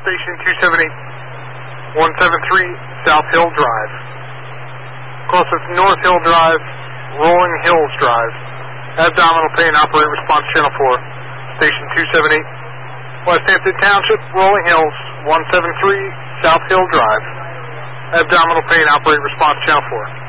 Station 278, 173 South Hill Drive. Closest North Hill Drive, Rolling Hills Drive. Abdominal pain, operate response channel 4. Station 278, West Hampton Township, Rolling Hills, 173 South Hill Drive. Abdominal pain, operate response channel 4.